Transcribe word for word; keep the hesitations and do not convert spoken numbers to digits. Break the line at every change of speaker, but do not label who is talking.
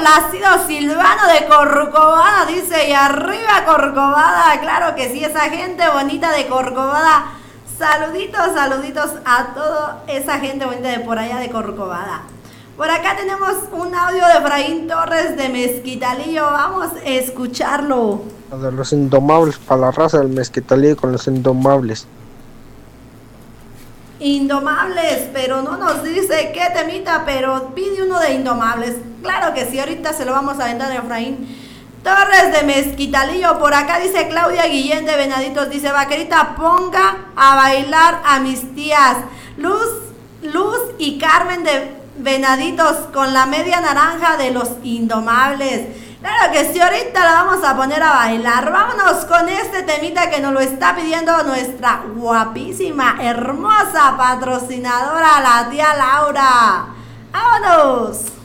Plácido Silvano de Corcovada, dice, y arriba Corcovada, claro que sí, esa gente bonita de Corcovada. Saluditos, saluditos a toda esa gente bonita de por allá de Corcovada. Por acá tenemos un audio de Efraín Torres de Mezquitalillo, vamos a escucharlo.
De los Indomables, para la raza del Mezquitalillo con los Indomables.
Indomables, pero no nos dice qué temita, pero pide uno de Indomables. Claro que sí, ahorita se lo vamos a aventar a Efraín Torres de Mezquitalillo. Por acá dice Claudia Guillén de Venaditos, dice, vaquerita, ponga a bailar a mis tías Luz, Luz y Carmen de Venaditos con la media naranja de los Indomables. Claro que sí, ahorita la vamos a poner a bailar. Vámonos con este temita que nos lo está pidiendo nuestra guapísima, hermosa patrocinadora, la tía Laura. ¡Vámonos!